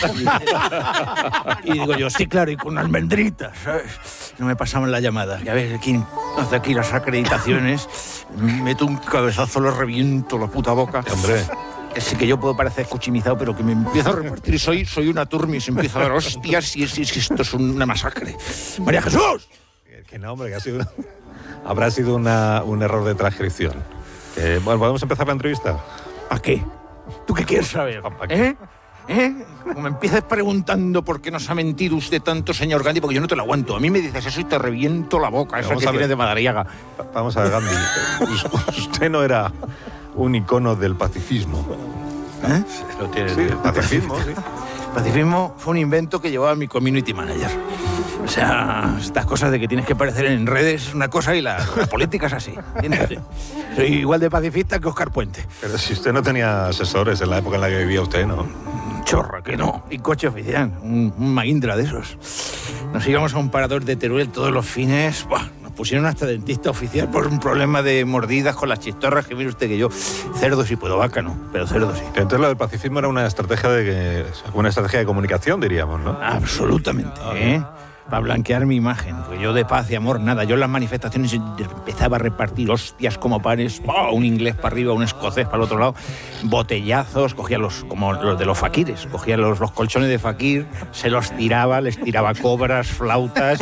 Y digo yo, sí, claro, y con almendritas, ¿sabes? No me pasaban la llamada. Ya ves, ¿quién hace aquí las acreditaciones? Meto un cabezazo, lo reviento la puta boca. Hombre. Sí que yo puedo parecer escuchimizado, pero que me empiezo a repartir. Soy una turma y se empieza a dar hostias y esto es una masacre. ¡María Jesús! Que no, hombre, que habrá sido un error de transcripción. Bueno, ¿podemos empezar la entrevista? ¿A qué? ¿Tú qué quieres saber? ¿Eh? Como me empieces preguntando por qué nos ha mentido usted tanto, señor Gandhi, porque yo no te lo aguanto. A mí me dices eso y te reviento la boca, esa que tienes de Madariaga. Vamos a ver, Gandhi. Usted no era un icono del pacifismo. ¿Eh? Lo tienes, sí, el pacifismo, sí. El pacifismo fue un invento que llevaba mi community manager. O sea, estas cosas de que tienes que aparecer en redes es una cosa y la política es así. ¿Entiendes? Soy igual de pacifista que Óscar Puente. Pero si usted no tenía asesores en la época en la que vivía usted, ¿no? Chorra, que no. Y coche oficial, un Mahindra de esos. Nos íbamos a un parador de Teruel todos los fines. ¡Buah! Nos pusieron hasta dentista oficial por un problema de mordidas con las chistorras, que mire usted que yo, cerdo sí puedo, vaca no, pero cerdo sí. Entonces lo del pacifismo era una estrategia de comunicación, diríamos, ¿no? Absolutamente, para blanquear mi imagen, porque yo de paz y amor nada. Yo en las manifestaciones empezaba a repartir hostias como panes, un inglés para arriba, un escocés para el otro lado, botellazos, cogía como los de los faquires, cogía los colchones de faquir, se los tiraba, les tiraba cobras, flautas,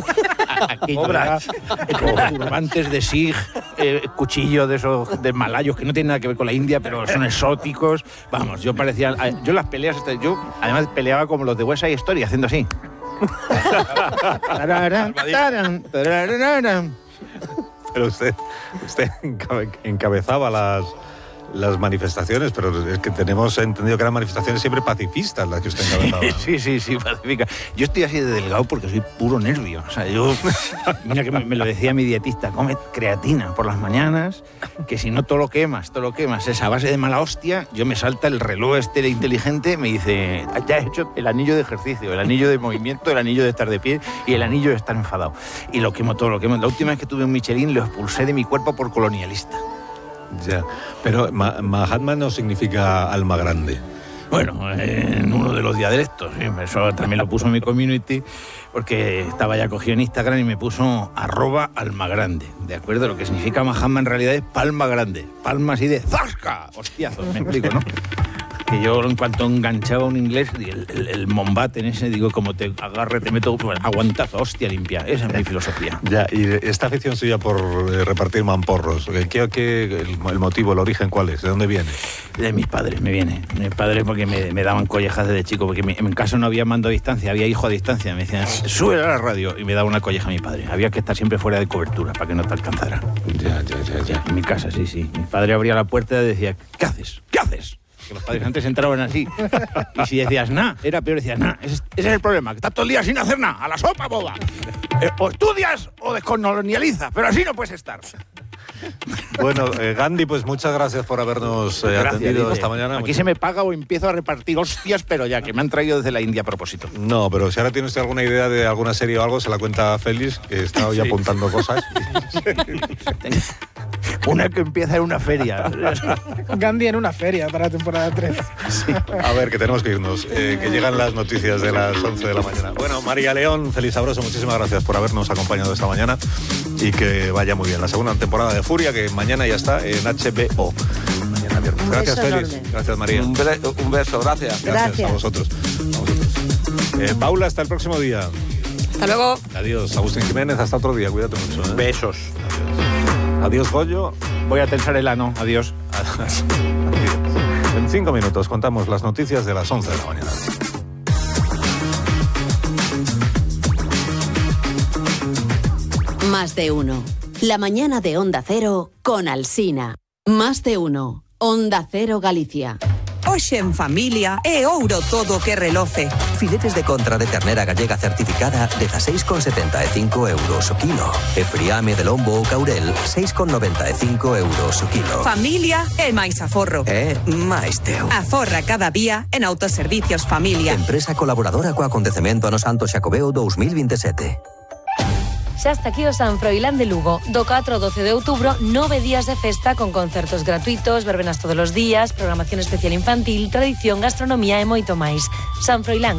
turbantes de sig, cuchillos de esos de malayos que no tienen nada que ver con la India, pero son exóticos. Vamos, yo las peleas, yo además peleaba como los de West Side Story, haciendo así. Pero usted encabezaba las manifestaciones, pero es que tenemos entendido que eran manifestaciones siempre pacifistas las que usted encabezaba. Sí, pacífica. Yo estoy así de delgado porque soy puro nervio. O sea, mira que me lo decía mi dietista, come creatina por las mañanas, que si no todo lo quemas es a base de mala hostia. Yo me salta el reloj este de inteligente, me dice, ya he hecho el anillo de ejercicio, el anillo de movimiento, el anillo de estar de pie y el anillo de estar enfadado. Y lo quemo todo, lo quemo. La última vez que tuve un Michelin lo expulsé de mi cuerpo por colonialista. Ya, pero Mahatma no significa alma grande. Bueno, en uno de los dialectos, ¿sí? Eso también lo puso mi community, porque estaba ya cogido en Instagram y me puso @almagrande, ¿de acuerdo? Lo que significa Mahatma en realidad es palma grande, palma así de ¡zasca! Hostiazos, me explico, ¿no? Que yo en cuanto enganchaba un inglés, el mombate en ese, digo, como te agarre, te meto aguantazo, hostia limpia. Esa es mi filosofía. Ya, y esta afición suya por repartir mamporros, el motivo, el origen, ¿cuál es? ¿De dónde viene? De mis padres me viene. Mis padres porque me daban collejas desde chico, porque en casa no había mando a distancia, había hijo a distancia. Me decían, sube a la radio, y me daba una colleja a mi padre. Había que estar siempre fuera de cobertura para que no te alcanzara. Ya. En mi casa, sí. Mi padre abría la puerta y decía, ¿qué haces? ¿Qué haces? Que los padres antes entraban así. Y si decías nah, era peor, decías nah. Ese es el problema, que estás todo el día sin hacer nada, a la sopa boba. O estudias o descolonializas, pero así no puedes estar. Bueno, Gandhi, pues muchas gracias por habernos atendido esta mañana. Aquí se me paga o empiezo a repartir hostias, pero ya, que me han traído desde la India a propósito. No, pero si ahora tiene usted alguna idea de alguna serie o algo, se la cuenta a Félix, que está hoy apuntando cosas. Una que empieza en una feria. Gandhi en una feria para la temporada 3. Sí. A ver, que tenemos que irnos, que llegan las noticias de las 11 de la mañana. Bueno, María León, Félix Sabroso, muchísimas gracias por habernos acompañado esta mañana y que vaya muy bien la segunda temporada de Furia, que mañana ya está en HBO. Mañana viernes. Gracias, Félix. Enorme. Gracias, María. Un beso, gracias. Gracias a vosotros. Paula, hasta el próximo día. Hasta luego. Adiós, Agustín Jiménez, hasta otro día. Cuídate mucho. Besos. Adiós, Goyo. Voy a tensar el ano. Adiós. Adiós. En 5 minutos contamos las noticias de las 11 de la mañana. Más de uno. La mañana de Onda Cero con Alsina. Más de uno. Onda Cero Galicia. Hoxe en familia é ouro todo que reloce. Filetes de contra de ternera gallega certificada 16,75 euros o kilo. E friame de lombo ou caurel 6,95 euros o kilo. Familia é máis aforro. É máis teu. Aforra cada día en Autoservicios Familia. Empresa colaboradora co acontecemento Ano Santo Xacobeo 2027. Xa está aquí o San Froilán de Lugo. Do 4 ao 12 de outubro, 9 días de festa con concertos gratuitos, verbenas todos os días, programación especial infantil, tradición, gastronomía e moito máis. San Froilán.